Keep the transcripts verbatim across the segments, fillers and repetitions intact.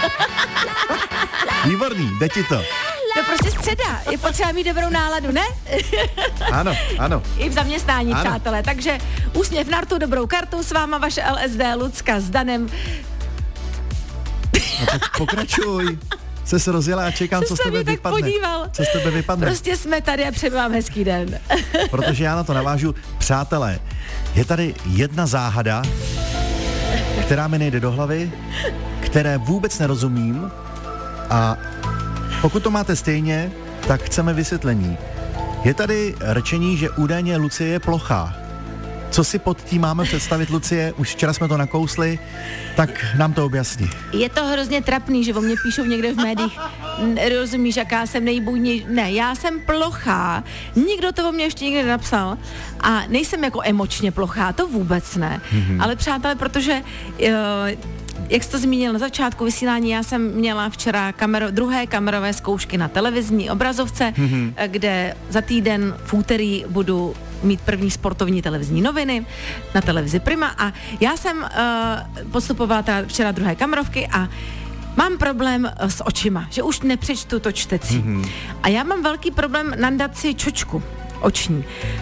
Výborný, jde ti to. To prostě středa, je potřeba mít dobrou náladu, ne? Ano, ano. I v zaměstnání, ano. Přátelé. Takže úsměv na rtu, dobrou kartu, s váma vaše L S D Lucka s Danem. No tak pokračuj. Se se rozjela a čekám, Co co z jste tebe mě tak vypadne. podíval? Co z tebe vypadne. Prostě jsme tady a přeju vám hezký den. Protože já na to navážu. Přátelé, je tady jedna záhada, která mi nejde do hlavy, které vůbec nerozumím a pokud to máte stejně, tak chceme vysvětlení. Je tady rčení, že údajně Lucie je plochá. Co si pod tím máme představit, Lucie? Už včera jsme to nakousli, tak nám to objasni. Je to hrozně trapný, že o mě píšou někde v médiích, rozumíš, jaká jsem nejbůjnější. Ne, já jsem plochá, nikdo to o mě ještě nikdy nenapsal a nejsem jako emočně plochá, to vůbec ne. Mm-hmm. Ale přátelé, protože... Uh, jak jsi to zmínil na začátku vysílání, já jsem měla včera kamero, druhé kamerové zkoušky na televizní obrazovce, mm-hmm. kde za týden v úterý budu mít první sportovní televizní noviny na televizi Prima a já jsem uh, postupovala teda včera druhé kamerovky a mám problém uh, s očima, že už nepřečtu to čtecí. Mm-hmm. A já mám velký problém nandat si čočku oční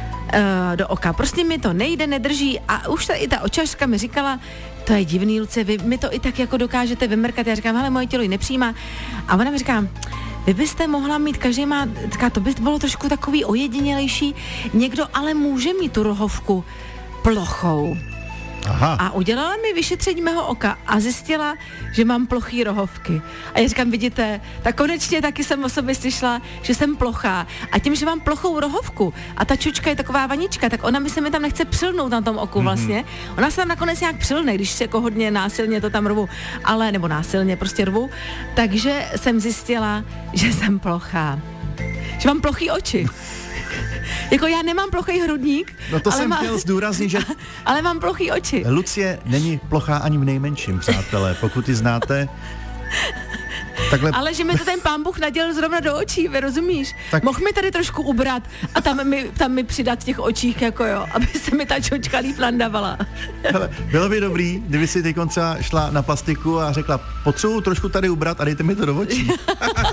do oka. Prostě mi to nejde, nedrží a už ta, i ta očařka mi říkala, to je divný, Lucie, vy mi to i tak jako dokážete vymrkat. Já říkám, hele, moje tělo ji nepřijímá. A ona mi říká, vy byste mohla mít, každý má, říká, to by bylo trošku takový ojedinělejší, někdo ale může mít tu rohovku plochou. Aha. A udělala mi vyšetření mého oka a zjistila, že mám plochý rohovky. A já říkám, vidíte, tak konečně taky jsem o sobě slyšela, že jsem plochá. A tím, že mám plochou rohovku a ta čočka je taková vanička, tak ona mi se mi tam nechce přilnout na tom oku vlastně. Mm-hmm. Ona se tam nakonec nějak přilne, když se jako hodně násilně to tam rvu, ale, nebo násilně prostě rvu. Takže jsem zjistila, že jsem plochá. Že mám plochý oči. Jako já nemám plochý hrudník. No to ale jsem má... chtěl zdůraznit, že... ale mám plochý oči. Lucie není plochá ani v nejmenším, přátelé. Pokud ji znáte... Takhle... Ale že mi to ten pán Bůh nadělil zrovna do očí, vy rozumíš? Tak... Mohl mi tady trošku ubrat a tam mi, tam mi přidat v těch očích, jako jo, aby se mi ta čočka líp nandavala. Hele, bylo by dobrý, kdyby si teď třeba šla na plastiku a řekla, potřebuji trošku tady ubrat a dejte mi to do očí.